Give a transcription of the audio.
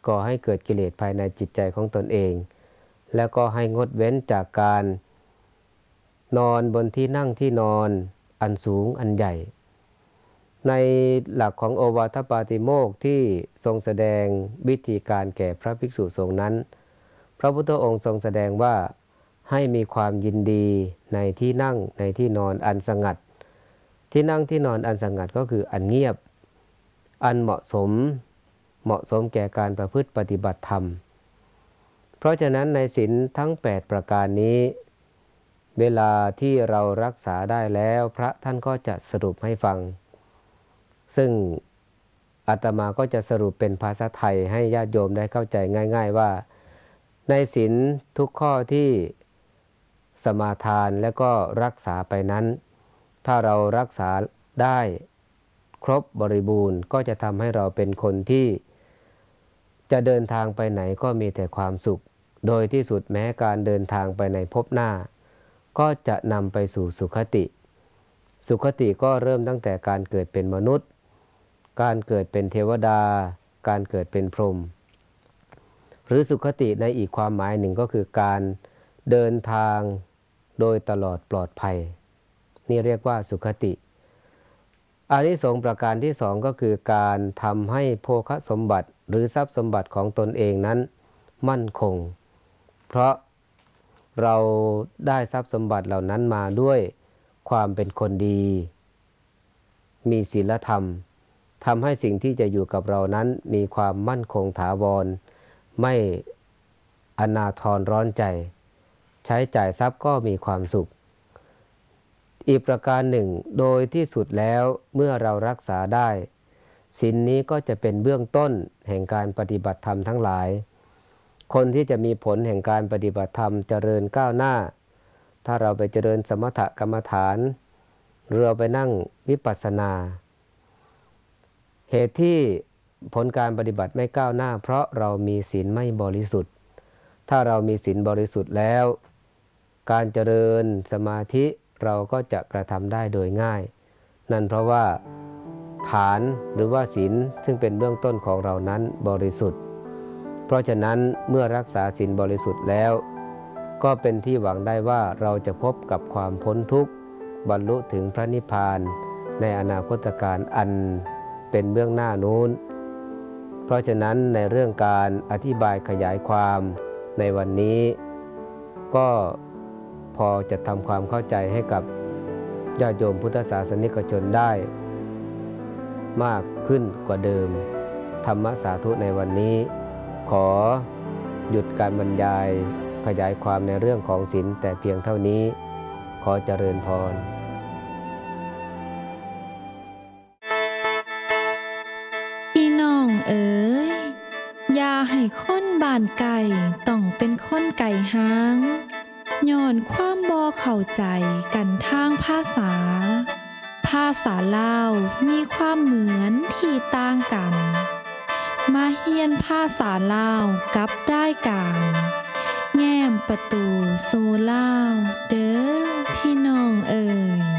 ก่อให้เกิดกิเลสภายในจิตใจของตนเองแล้วก็ให้งดเว้นจากการนอนบนที่นั่งที่นอนอันสูงอันใหญ่ในหลักของโอวาทปาติโมกข์ที่ทรงแสดงวิธีการแก่พระภิกษุสงฆ์นั้นพระพุทธองค์ทรงแสดงว่าให้มีความยินดีในที่นั่งในที่นอนอันสงัดที่นั่งที่นอนอันสงัดก็คืออันเงียบอันเหมาะสมแก่การประพฤติปฏิบัติธรรมเพราะฉะนั้นในศีลทั้ง8ประการนี้เวลาที่เรารักษาได้แล้วพระท่านก็จะสรุปให้ฟังซึ่งอาตมาก็จะสรุปเป็นภาษาไทยให้ญาติโยมได้เข้าใจง่ายๆว่าในศีลทุกข้อที่สมาทานและก็รักษาไปนั้นถ้าเรารักษาได้ครบบริบูรณ์ก็จะทำให้เราเป็นคนที่จะเดินทางไปไหนก็มีแต่ความสุขโดยที่สุดแม้การเดินทางไปในภพหน้าก็จะนำไปสู่สุคติสุคติก็เริ่มตั้งแต่การเกิดเป็นมนุษย์การเกิดเป็นเทวดาการเกิดเป็นพรหมหรือสุคติในอีกความหมายหนึ่งก็คือการเดินทางโดยตลอดปลอดภัยนี่เรียกว่าสุคติอานิสงส์ประการที่สองก็คือการทำให้โภคสมบัติหรือทรัพย์สมบัติของตนเองนั้นมั่นคงเพราะเราได้ทรัพย์สมบัติเหล่านั้นมาด้วยความเป็นคนดีมีศีลธรรมทำให้สิ่งที่จะอยู่กับเรานั้นมีความมั่นคงถาวรไม่อนาถรร้อนใจใช้จ่ายทรัพย์ก็มีความสุขอีกประการหนึ่งโดยที่สุดแล้วเมื่อเรารักษาได้ศีลนี้ก็จะเป็นเบื้องต้นแห่งการปฏิบัติธรรมทั้งหลายคนที่จะมีผลแห่งการปฏิบัติธรรมเจริญก้าวหน้าถ้าเราไปเจริญสมถกรรมฐานหรือเราไปนั่งวิปัสสนาเหตุที่ผลการปฏิบัติไม่ก้าวหน้าเพราะเรามีศีลไม่บริสุทธิ์ถ้าเรามีศีลบริสุทธิ์แล้วการเจริญสมาธิเราก็จะกระทำได้โดยง่ายนั่นเพราะว่าฐานหรือว่าศีลซึ่งเป็นเบื้องต้นของเรานั้นบริสุทธิ์เพราะฉะนั้นเมื่อรักษาศีลบริสุทธิ์แล้วก็เป็นที่หวังได้ว่าเราจะพบกับความพ้นทุกข์บรรลุถึงพระนิพพานในอนาคตการอันเป็นเบื้องหน้านู้นเพราะฉะนั้นในเรื่องการอธิบายขยายความในวันนี้ก็พอจะทำความเข้าใจให้กับญาติโยมพุทธศาสนิกชนได้มากขึ้นกว่าเดิมธรรมสาธุในวันนี้ขอหยุดการบรรยายขยายความในเรื่องของศีลแต่เพียงเท่านี้ขอเจริญพรพี่น้องเอ๋ยอย่าให้คนบ้านไก่ต้องเป็นคนไก่ห้างย้อนความบ่เข้าใจกันทางภาษาลาวมีความเหมือนที่ต่างกันมาเรียนภาษาลาวกับรายการแง้มประตูสู่ลาวเด้อพี่น้องเอ๋ย